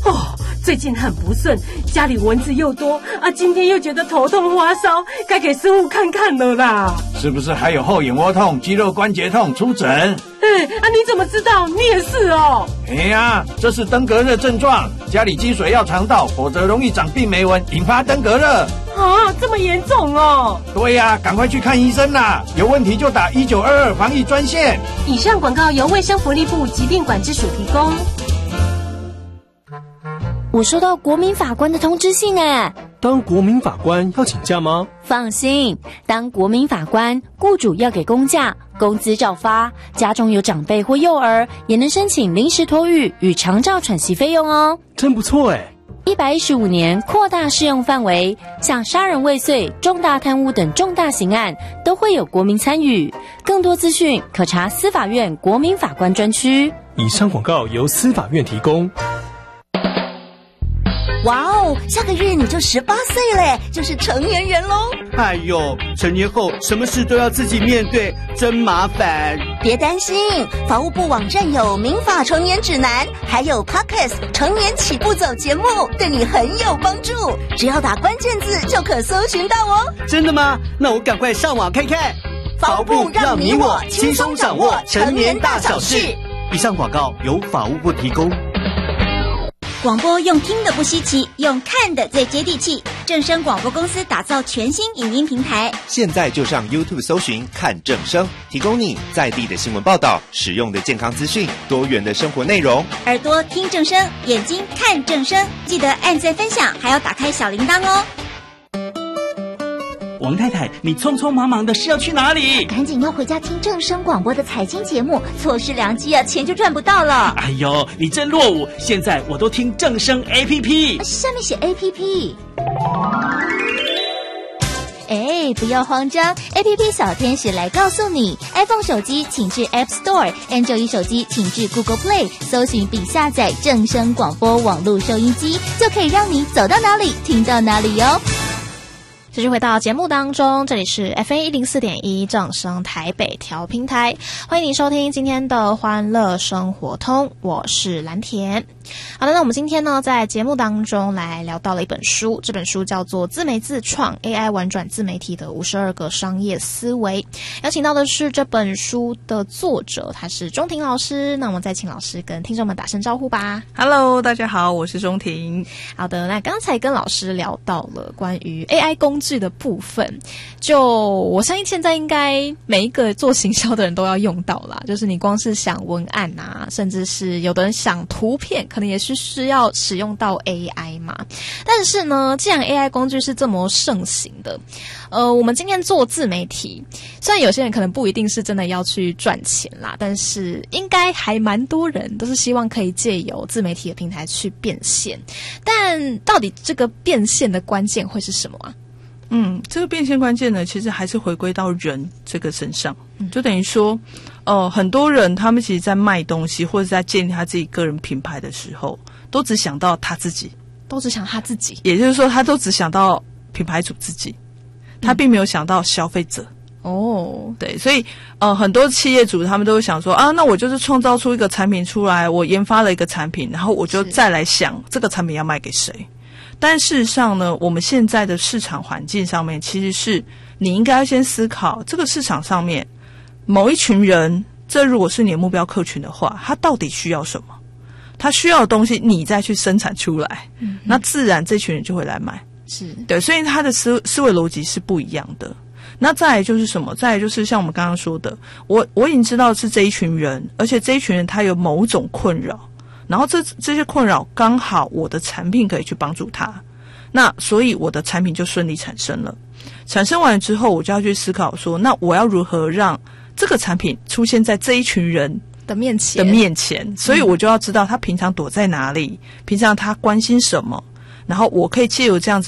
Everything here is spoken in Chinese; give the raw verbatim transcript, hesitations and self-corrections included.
哦，最近很不顺，家里蚊子又多啊，今天又觉得头痛发烧，该给师傅看看了啦。 是不是还有后眼窝痛、肌肉关节痛？出诊。 哎，啊，你怎么知道？你也是哦。 哎呀，这是登革热症状，家里积水要肠道，否则容易长病媒蚊，引发登革热。 啊，这么严重哦？ 对呀、啊，赶快去看医生啦！有问题就打一九二二防疫专线。 以上广告由卫生福利部疾病管制署提供。 我收到国民法官的通知信哎。 当国民法官要请假吗？ 放心，当国民法官，雇主要给公假，工资照发，家中有长辈或幼儿，也能申请临时托育与长照喘息费用哦。 真不错哎。 一百一十五年扩大适用范围，像杀人未遂、重大贪污等重大刑案都会有国民参与。更多资讯可查司法院国民法官专区。 以上广告由司法院提供。 哇哦，下个月你就十八岁嘞，就是成年人喽。 哎呦，成年后什么事都要自己面对，真麻烦。 别担心，法务部网站有民法成年指南，还有 Podcast 成年起步走节目，对你很有帮助。只要打关键字就可搜寻到哦。 真的吗？那我赶快上网看看。 法务部让你我轻松掌握成年大小事。 以上广告由法务部提供。 广播用听的不稀奇，用看的最接地气。正声广播公司打造全新影音平台， 现在就上 YouTube 搜寻看正声，提供你在地的新闻报道、实用的健康资讯、多元的生活内容。 耳朵听正声，眼睛看正声，记得按赞分享，还要打开小铃铛哦。 王太太，你匆匆忙忙的是要去哪里？ 赶紧要回家听正声广播的财经节目，错失良机啊，钱就赚不到了。 哎呦，你真落伍！现在我都听正声 A P P， 上面写 A P P。哎，不要慌张 ，A P P 小天使来告诉你 ，iPhone 手机请至 App Store，Android 手机请至 Google Play， 搜寻并下载正声广播网络收音机，就可以让你走到哪里听到哪里哟。 继续回到节目当中，这里是 F M 一零四点一正声台北调频台，欢迎你收听今天的欢乐生活通，我是蓝田。好的，那我们今天呢，在节目当中来聊到了一本书，这本书叫做《自媒自创 A I 玩转自媒体的五十二个商业思维》，邀请到的是这本书的作者，他是钟庭老师。那我们再请老师跟听众们打声招呼吧。 Hello， 大家好，我是钟庭。 好的，那刚才跟老师聊到了关于 A I 工具的部分，就我相信现在应该每一个做行销的人都要用到啦，就是你光是想文案啊，甚至是有的人想图片，可能也是需要使用到 A I 嘛。但是呢，既然 A I 工具是这么盛行的，呃，我们今天做自媒体，虽然有些人可能不一定是真的要去赚钱啦，但是应该还蛮多人都是希望可以借由自媒体的平台去变现。但到底这个变现的关键会是什么啊？ 嗯，这个变现关键呢，其实还是回归到人这个身上，就等于说，呃，很多人他们其实在卖东西或者在建立他自己个人品牌的时候，都只想到他自己， 都只想他自己， 也就是说，他都只想到品牌主自己，他并没有想到消费者。 哦， 对，所以呃，很多企业主他们都会想说啊，那我就是创造出一个产品出来，我研发了一个产品，然后我就再来想这个产品要卖给谁。但事实上呢，我们现在的市场环境上面，其实是你应该要先思考这个市场上面某一群人，这如果是你的目标客群的话，他到底需要什么？他需要的东西你再去生产出来，嗯，那自然这群人就会来买。 是对，所以他的思思维逻辑是不一样的。那再来就是什么？再来就是像我们刚刚说的，我我已经知道是这一群人，而且这一群人他有某种困扰。然后这这些困扰刚好我的产品可以去帮助他，那所以我的产品就顺利产生了。产生完了之后，我就要去思考说，那我要如何让这个产品出现在这一群人的面前的面前？所以我就要知道他平常躲在哪里，平常他关心什么，然后我可以借由这样子